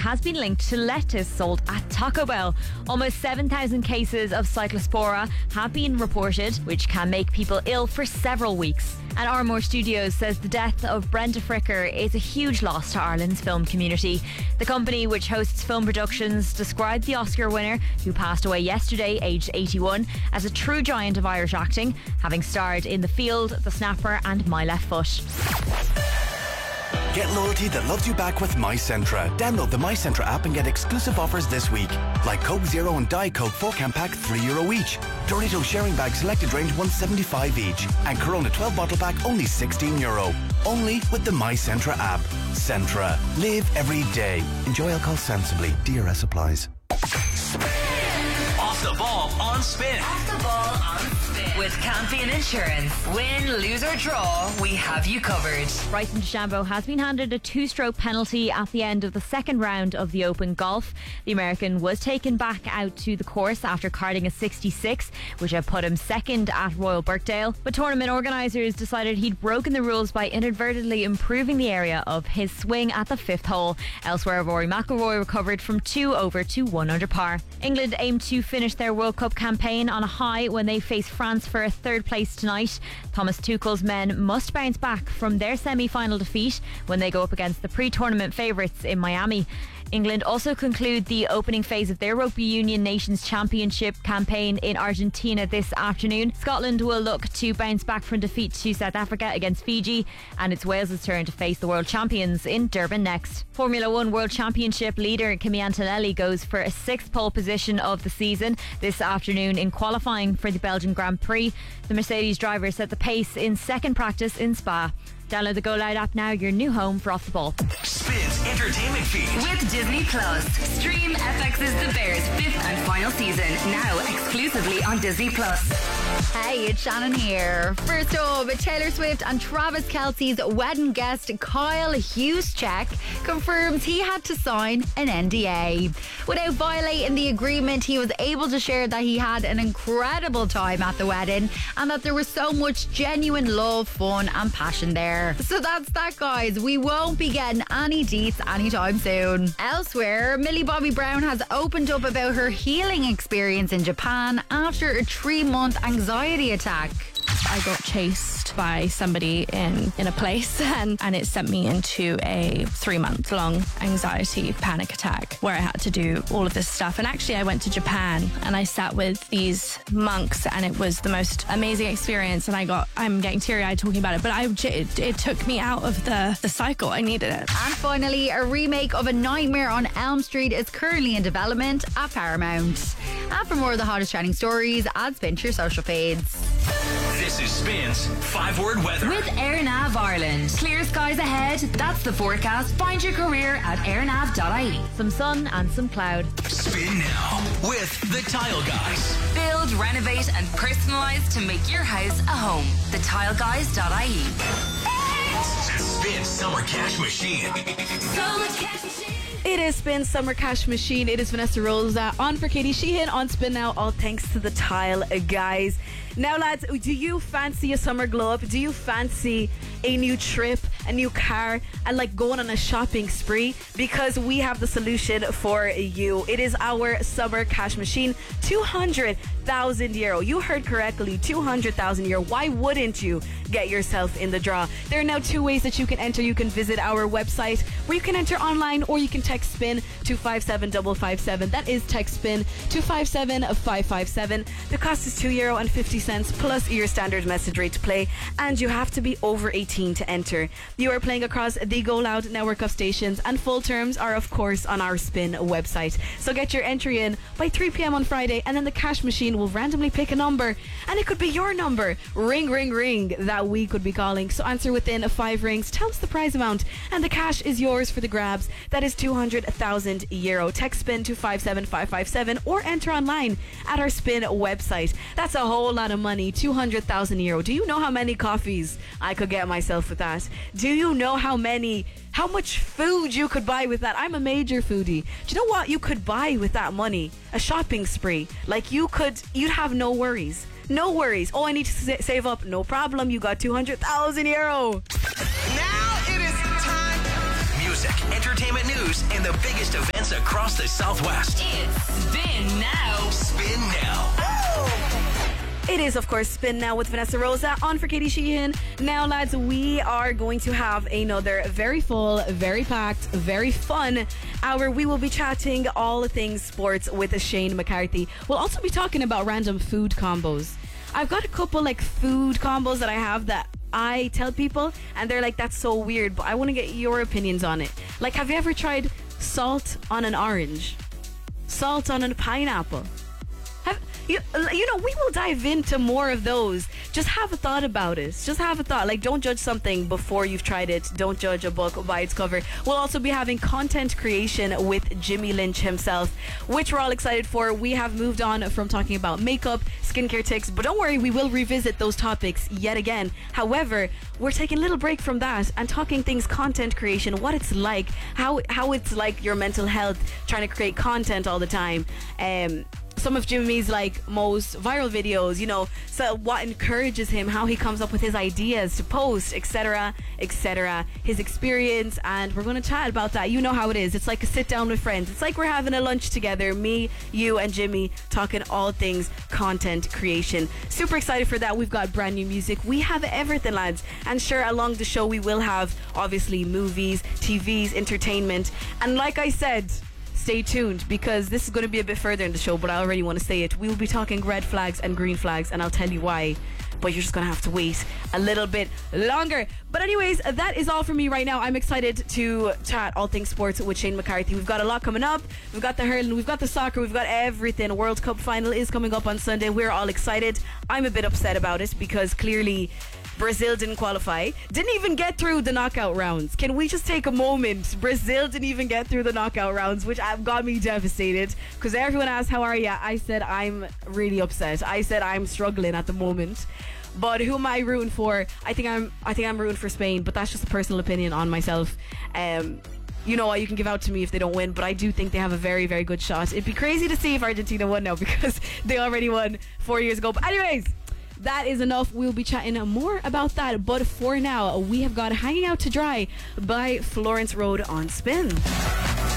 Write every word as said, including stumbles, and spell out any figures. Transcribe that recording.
has been linked to lettuce sold at Taco Bell. Almost seven thousand cases of Cyclospora have been reported, which can make people ill for several weeks. And Armour Studios says the death of Brenda Fricker is a huge loss to Ireland's film community. The company, which hosts film productions, described the Oscar winner, who passed away yesterday, aged eighty-one, as a true giant of Irish acting, having starred in The Field, The Snapper and My Left Foot. Get loyalty that loves you back with MyCentra. Download the MyCentra app and get exclusive offers this week. Like Coke Zero and Diet Coke four can pack three euro each. Doritos sharing bag selected range one seventy-five each. And Corona twelve bottle pack only sixteen euro. Only with the MyCentra app. Centra. Live every day. Enjoy alcohol sensibly. D R S applies. Off the ball on Spin. Off the ball on Spin. With Campion Insurance. Win, lose or draw, we have you covered. Bryson DeChambeau has been handed a two-stroke penalty at the end of the second round of the Open Golf. The American was taken back out to the course after carding a sixty-six, which had put him second at Royal Birkdale. But tournament organisers decided he'd broken the rules by inadvertently improving the area of his swing at the fifth hole. Elsewhere, Rory McIlroy recovered from two over to one under par. England aim to finish their World Cup campaign on a high when they face France for a third place tonight. Thomas Tuchel's men must bounce back from their semi-final defeat when they go up against the pre-tournament favourites in Miami. England also conclude the opening phase of their Rugby Union Nations Championship campaign in Argentina this afternoon. Scotland will look to bounce back from defeat to South Africa against Fiji, and it's Wales' turn to face the world champions in Durban next. Formula One World Championship leader Kimi Antonelli goes for a sixth pole position of the season this afternoon in qualifying for the Belgian Grand Prix. The Mercedes driver set the pace in second practice in Spa. Download the Go Loud app now, your new home for Off the Ball. Spin's entertainment feed. With Disney Plus. Stream F X's The Bears' fifth and final season, now exclusively on Disney Plus. Hey, it's Shannon here. First up, Taylor Swift and Travis Kelce's wedding guest Kyle Juszczyk confirms he had to sign an N D A. Without violating the agreement, he was able to share that he had an incredible time at the wedding and that there was so much genuine love, fun and passion there. So that's that, guys. We won't be getting any deets anytime soon. Elsewhere, Millie Bobby Brown has opened up about her healing experience in Japan after a three-month anxiety attack. I got chased by somebody in, in a place and, and it sent me into a three month long anxiety panic attack where I had to do all of this stuff. And actually I went to Japan and I sat with these monks and it was the most amazing experience. And I got, I'm getting teary eyed talking about it, but I, it, it took me out of the, the cycle. I needed it. And finally, a remake of A Nightmare on Elm Street is currently in development at Paramount. And for more of the hottest trending stories, add Spin to your social feeds. This is Spin's five-word weather. With AirNav Ireland. Clear skies ahead. That's the forecast. Find your career at airnav dot I E. Some sun and some cloud. Spin now with the Tile Guys. Build, renovate and personalise to make your house a home. the tile guys dot I E. Spin Summer Cash Machine. Summer Cash Machine. It is Spin Summer Cash Machine. It is Vanessa Rosa on for Katie Sheehan on Spin Now, all thanks to the Tile Guys. Now, lads, do you fancy a summer glow up? Do you fancy a new trip, a new car, and like going on a shopping spree? Because we have the solution for you. It is our Summer Cash Machine, two hundred thousand euro. You heard correctly, two hundred thousand euro. Why wouldn't you get yourself in the draw? There are now two ways that you can enter. You can visit our website where you can enter online, or you can text SPIN to five seven five five seven. That is text SPIN to five seven five five seven. The cost is two euro and fifty cents plus your standard message rate to play, and you have to be over eighteen to enter. You are playing across the Go Loud network of stations, and full terms are of course on our Spin website. So get your entry in by three p.m. on Friday, and then the cash machine will randomly pick a number, and it could be your number. Ring, ring, ring that we could be calling. So answer within five rings, tell us the prize amount, and the cash is yours for the grabs. That is two hundred thousand euro. Text SPIN to five seven five five seven or enter online at our Spin website. That's a whole lot of money, two hundred thousand euro. Do you know how many coffees I could get myself with that? Do you know how many, how much food you could buy with that? I'm a major foodie. Do you know what you could buy with that money? A shopping spree. Like you could, you'd have no worries. No worries. Oh, I need to sa- save up. No problem. You got two hundred thousand euro. Now it is time. Music, entertainment news, and the biggest events across the Southwest. It's Spin Now. Spin Now. It is, of course, Spin Now with Vanessa Rosa on for Katie Sheehan. Now, lads, we are going to have another very full, very packed, very fun hour. We will be chatting all things sports with Shane McCarthy. We'll also be talking about random food combos. I've got a couple like food combos that I have that I tell people, and they're like, that's so weird, but I want to get your opinions on it. Like, have you ever tried salt on an orange? Salt on a pineapple? Have, you, you know, we will dive into more of those. Just have a thought about it. Just have a thought. Like, don't judge something before you've tried it. Don't judge a book by its cover. We'll also be having content creation with Jimmy Lynch himself, which we're all excited for. We have moved on from talking about makeup, skincare tips, but don't worry, we will revisit those topics yet again. However, we're taking a little break from that and talking things content creation, what it's like, how how it's like your mental health, trying to create content all the time. Um... Some of Jimmy's like most viral videos, you know, so what encourages him, how he comes up with his ideas to post, etc, etc, his experience, and we're going to chat about that. You know how it is. It's like a sit down with friends. It's like we're having a lunch together, me, you, and Jimmy, talking all things content creation. Super excited for that. We've got brand new music. We have everything, lads. And sure, along the show, we will have obviously movies, T Vs, entertainment, and like I said, stay tuned because this is going to be a bit further in the show, but I already want to say it. We will be talking red flags and green flags, and I'll tell you why. But you're just going to have to wait a little bit longer. But anyways, that is all for me right now. I'm excited to chat all things sports with Shane McCarthy. We've got a lot coming up. We've got the hurling, we've got the soccer, we've got everything. World Cup final is coming up on Sunday. We're all excited. I'm a bit upset about it because clearly Brazil didn't qualify. Didn't even get through the knockout rounds. Can we just take a moment? Brazil didn't even get through the knockout rounds, which got me devastated because everyone asked, how are you? I said, I'm really upset. I said, I'm struggling at the moment. But who am I rooting for? I think I'm I think I'm rooting for Spain, but that's just a personal opinion on myself. Um, you know what, you can give out to me if they don't win, but I do think they have a very, very good shot. It'd be crazy to see if Argentina won now because they already won four years ago. But anyways, that is enough. We'll be chatting more about that. But for now, we have got Hanging Out to Dry by Florence Road on Spin.